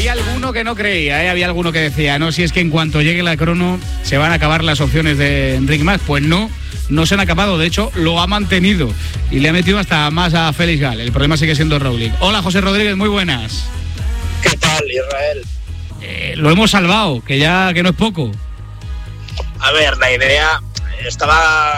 Había alguno que no creía, había alguno que decía, no, si es que en cuanto llegue la crono se van a acabar las opciones de Enric Mas. Pues no se han acabado, de hecho lo ha mantenido y le ha metido hasta más a Félix Gal. El problema sigue siendo Roglic. Hola José Rodríguez, muy buenas. ¿Qué tal, Israel? Lo hemos salvado, que no es poco. A ver, la idea estaba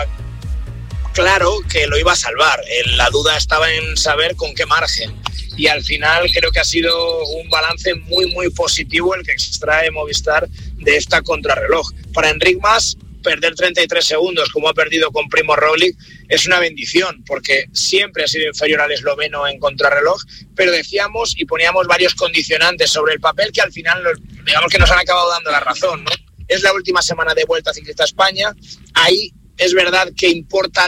claro que lo iba a salvar. La duda estaba en saber con qué margen. Y al final creo que ha sido un balance muy, muy positivo el que extrae Movistar de esta contrarreloj. Para Enric Mas, perder 33 segundos como ha perdido con Primož Roglic es una bendición, porque siempre ha sido inferior al esloveno en contrarreloj, pero decíamos y poníamos varios condicionantes sobre el papel que al final, digamos que nos han acabado dando la razón, ¿no? Es la última semana de Vuelta Ciclista a España, ahí es verdad que importan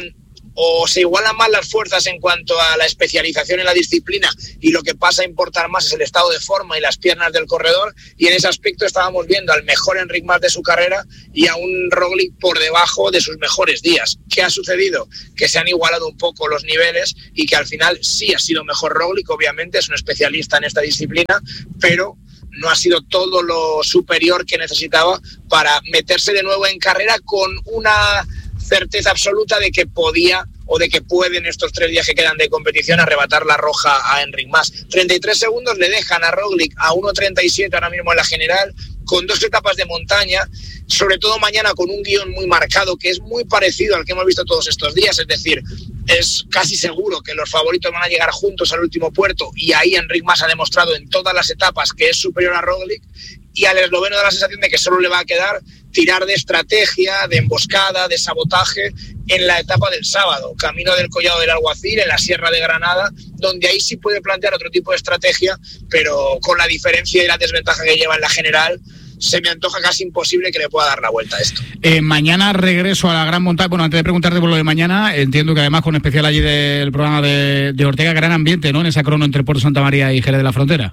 o se igualan más las fuerzas en cuanto a la especialización en la disciplina y lo que pasa a importar más es el estado de forma y las piernas del corredor, y en ese aspecto estábamos viendo al mejor Enric Mas de su carrera y a un Roglic por debajo de sus mejores días. ¿Qué ha sucedido? Que se han igualado un poco los niveles y que al final sí ha sido mejor Roglic, obviamente es un especialista en esta disciplina, pero no ha sido todo lo superior que necesitaba para meterse de nuevo en carrera con una certeza absoluta de que podía o de que puede en estos 3 días que quedan de competición arrebatar la roja a Enric Mas. 33 segundos le dejan a Roglic a 1.37 ahora mismo en la general, con 2 etapas de montaña, sobre todo mañana con un guión muy marcado que es muy parecido al que hemos visto todos estos días, es decir, es casi seguro que los favoritos van a llegar juntos al último puerto y ahí Enric Mas ha demostrado en todas las etapas que es superior a Roglic, y al esloveno da la sensación de que solo le va a quedar tirar de estrategia, de emboscada, de sabotaje en la etapa del sábado, camino del Collado del Alguacil, en la Sierra de Granada, donde ahí sí puede plantear otro tipo de estrategia, pero con la diferencia y la desventaja que lleva en la general, se me antoja casi imposible que le pueda dar la vuelta a esto. Mañana regreso a la Gran Montaña. Bueno, antes de preguntarte por lo de mañana, entiendo que además con especial allí del programa de Ortega, gran ambiente, ¿no? En esa crono entre Puerto Santa María y Jerez de la Frontera.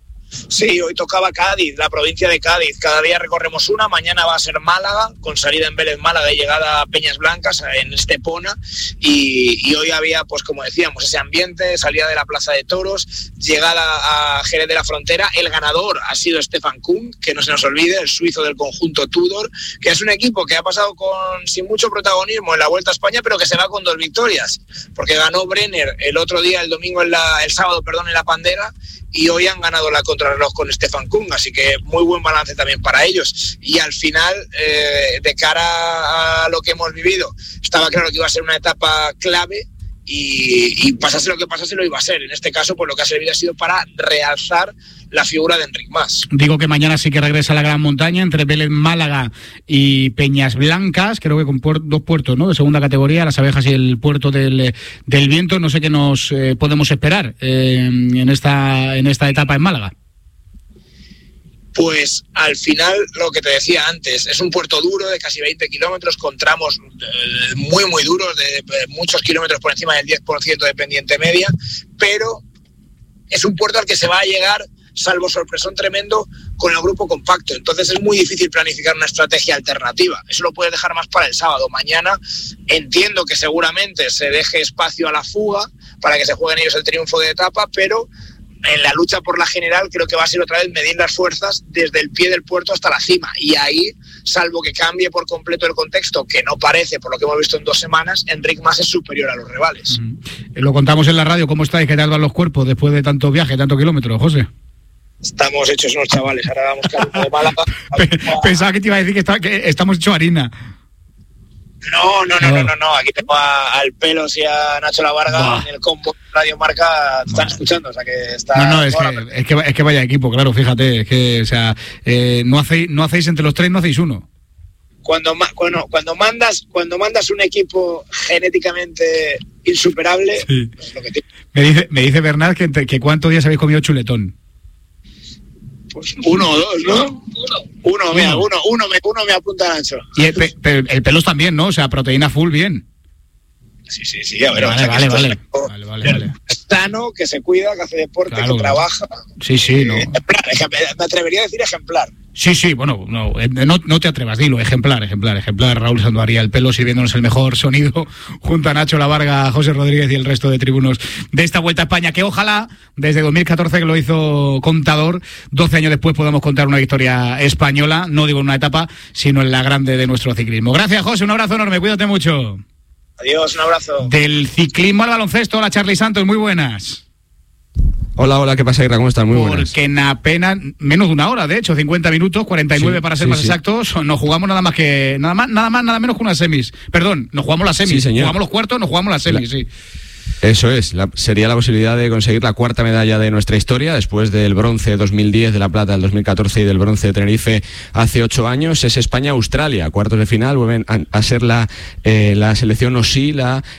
Sí, hoy tocaba Cádiz, la provincia de Cádiz. Cada día recorremos una. Mañana va a ser Málaga, con salida en Vélez Málaga y llegada a Peñas Blancas, en Estepona. Y hoy había, pues como decíamos, ese ambiente, salida de la Plaza de Toros, llegada a Jerez de la Frontera. El ganador ha sido Stefan Küng, que no se nos olvide, el suizo del conjunto Tudor, que es un equipo que ha pasado sin mucho protagonismo en la Vuelta a España, pero que se va con 2 victorias, porque ganó Brenner el otro día, el sábado, en la Pandera, y hoy han ganado la contrarreloj con Stefan Küng, así que muy buen balance también para ellos. Y al final, de cara a lo que hemos vivido, estaba claro que iba a ser una etapa clave y pasase lo que pasase lo iba a ser. En este caso, pues lo que ha servido ha sido para realzar la figura de Enric Mas. Digo que mañana sí que regresa a la Gran Montaña entre Vélez Málaga y Peñas Blancas, creo que con 2 puertos, ¿no?, de segunda categoría, Las Abejas y el puerto del Viento. No sé qué nos podemos esperar en esta etapa en Málaga. Pues al final, lo que te decía antes, es un puerto duro de casi 20 kilómetros, con tramos muy, muy duros, de muchos kilómetros por encima del 10% de pendiente media, pero es un puerto al que se va a llegar, salvo sorpresón tremendo, con el grupo compacto. Entonces es muy difícil planificar una estrategia alternativa. Eso lo puedes dejar más para el sábado. Mañana entiendo que seguramente se deje espacio a la fuga para que se jueguen ellos el triunfo de etapa, pero en la lucha por la general creo que va a ser otra vez medir las fuerzas desde el pie del puerto hasta la cima, y ahí, salvo que cambie por completo el contexto, que no parece, por lo que hemos visto en 2 semanas, Enric Mas es superior a los rivales. Lo contamos en la radio. ¿Cómo estáis? ¿Qué tal van los cuerpos después de tanto viaje, tanto kilómetros, José? Estamos hechos unos chavales, ahora vamos camino de Málaga. Pensaba que te iba a decir que estamos hechos harina. No. Aquí tengo al Pelos y a Nacho La Varga en el combo Radio Marca, te están escuchando, o sea que está. Es que vaya equipo, claro, fíjate, es que, o sea, no hacéis entre los 3, no hacéis uno. Cuando mandas un equipo genéticamente insuperable, sí. Pues lo que me dice Bernat que ¿cuántos días habéis comido chuletón? Pues 1 o 2, ¿no? Uno me apunta a Nacho. Y el Pelos también, ¿no? O sea, proteína full, bien. Sí, a ver. Vale. sano, que se cuida, que hace deporte, claro, que trabaja. Sí, no. Me atrevería a decir ejemplar. Sí, bueno, no te atrevas, dilo, ejemplar. Raúl Sandovaría, el pelo sirviéndonos el mejor sonido junto a Nacho Lavarga, José Rodríguez y el resto de tribunos de esta Vuelta a España, que ojalá desde 2014 que lo hizo Contador, 12 años después podamos contar una victoria española, no digo en una etapa, sino en la grande de nuestro ciclismo. Gracias, José, un abrazo enorme, cuídate mucho. Adiós, un abrazo. Del ciclismo al baloncesto, hola Charly Santos, muy buenas. Hola, ¿qué pasa, Ira? ¿Cómo estás? Muy buenas. Porque en apenas menos de una hora, de hecho, 50 minutos, 49 para ser más exactos, nos jugamos nada menos que unas semis. Perdón, nos jugamos las semis. Jugamos los cuartos, nos jugamos las semis, sí. Eso es, sería la posibilidad de conseguir la cuarta medalla de nuestra historia, después del bronce de 2010, de la plata del 2014 y del bronce de Tenerife hace 8 años. Es España-Australia, cuartos de final, vuelven a ser la selección Osí,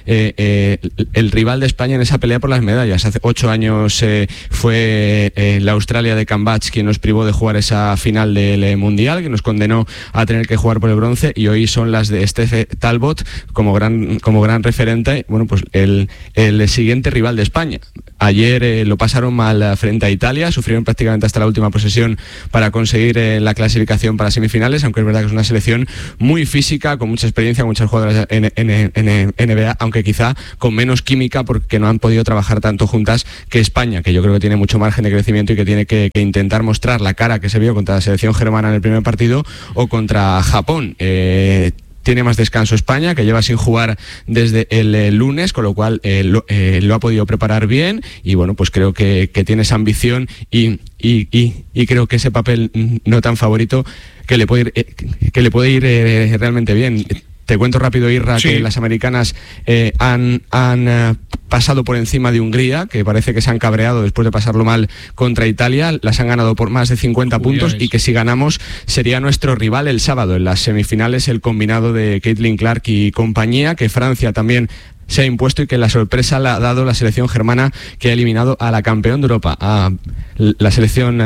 el rival de España en esa pelea por las medallas. Hace 8 años fue la Australia de Cambach quien nos privó de jugar esa final del Mundial, que nos condenó a tener que jugar por el bronce, y hoy son las de Steffe Talbot como gran referente. Bueno, pues el siguiente rival de España. Ayer lo pasaron mal frente a Italia, sufrieron prácticamente hasta la última posesión para conseguir la clasificación para semifinales, aunque es verdad que es una selección muy física, con mucha experiencia, con muchas jugadoras en NBA, aunque quizá con menos química porque no han podido trabajar tanto juntas que España, que yo creo que tiene mucho margen de crecimiento y que tiene que intentar mostrar la cara que se vio contra la selección germana en el primer partido o contra Japón. Tiene más descanso España, que lleva sin jugar desde el lunes, con lo cual lo ha podido preparar bien, y bueno, pues creo que tiene esa ambición y creo que ese papel no tan favorito que le puede ir realmente bien. Te cuento rápido, Irra, sí, que las americanas han pasado por encima de Hungría, que parece que se han cabreado después de pasarlo mal contra Italia. Las han ganado por más de 50 puntos, y que si ganamos sería nuestro rival el sábado en las semifinales, el combinado de Caitlin Clark y compañía, que Francia también se ha impuesto y que la sorpresa la ha dado la selección germana, que ha eliminado a la campeón de Europa, a la selección...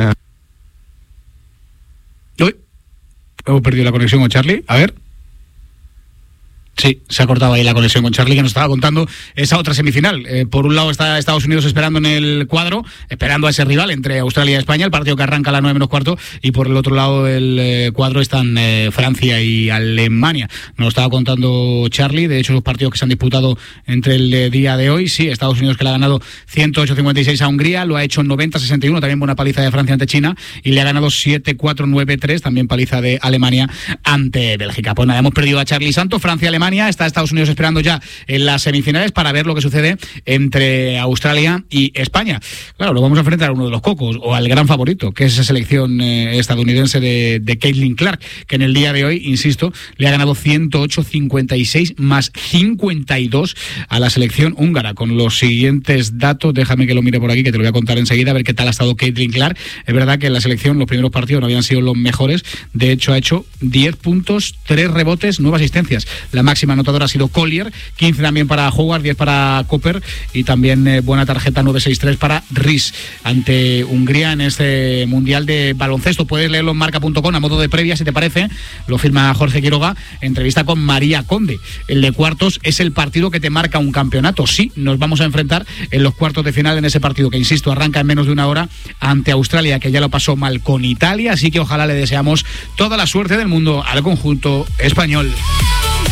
Hemos perdido la conexión con Charly, a ver... Sí, se ha cortado ahí la conexión con Charly, que nos estaba contando esa otra semifinal. Por un lado está Estados Unidos esperando en el cuadro, esperando a ese rival entre Australia y España, el partido que arranca a las 9 menos cuarto, y por el otro lado del cuadro están Francia y Alemania. Nos lo estaba contando Charly, de hecho los partidos que se han disputado entre el día de hoy, sí, Estados Unidos, que le ha ganado 108-56 a Hungría, lo ha hecho 90-61, también buena paliza de Francia ante China, y le ha ganado 7-4-9-3, también paliza de Alemania ante Bélgica. Pues nada, hemos perdido a Charly Santos. Francia-Alemania, está Estados Unidos esperando ya en las semifinales para ver lo que sucede entre Australia y España. Claro, lo vamos a enfrentar a uno de los cocos, o al gran favorito, que es esa selección estadounidense de Caitlin Clark, que en el día de hoy, insisto, le ha ganado 108-56 más 52 a la selección húngara. Con los siguientes datos, déjame que lo mire por aquí, que te lo voy a contar enseguida, a ver qué tal ha estado Caitlin Clark. Es verdad que en la selección los primeros partidos no habían sido los mejores, de hecho ha hecho 10 puntos, 3 rebotes, 9 asistencias. La máxima anotadora ha sido Collier, 15 también para Howard, 10 para Cooper, y también buena tarjeta 9-6-3 para Riis ante Hungría en este Mundial de Baloncesto. Puedes leerlo en marca.com a modo de previa, si te parece, lo firma Jorge Quiroga, entrevista con María Conde. El de cuartos es el partido que te marca un campeonato. Sí, nos vamos a enfrentar en los cuartos de final en ese partido, que insisto, arranca en menos de una hora ante Australia, que ya lo pasó mal con Italia, así que ojalá le deseamos toda la suerte del mundo al conjunto español.